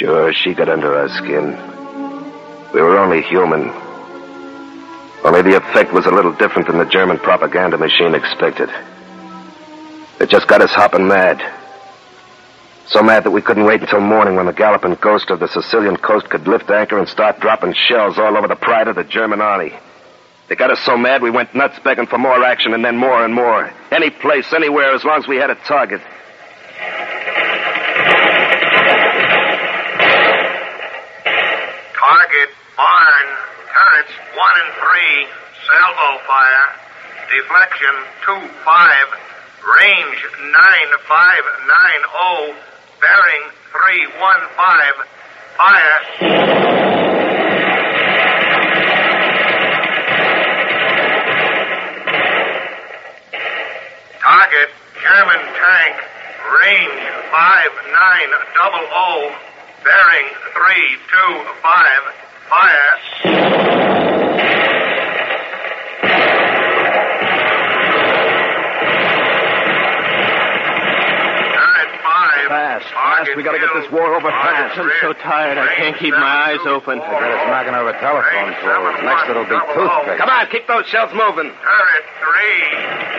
Sure, she got under our skin. We were only human. Only the effect was a little different than the German propaganda machine expected. It just got us hopping mad. So mad that we couldn't wait until morning when the galloping ghost of the Sicilian coast could lift anchor and start dropping shells all over the pride of the German army. They got us so mad we went nuts begging for more action and then more and more. Any place, anywhere, as long as we had a target. Target, barn, turrets 1 and 3, salvo fire, deflection 2-5, range 9590, bearing 315, fire. Target, German tank, range 5900, bearing 325, fire. Fast. We gotta get this war over fast. I'm so tired. I can't keep my eyes open. I got us knocking over telephone poles. Next it'll be toothpicks. Come on, keep those shells moving. Turret 3.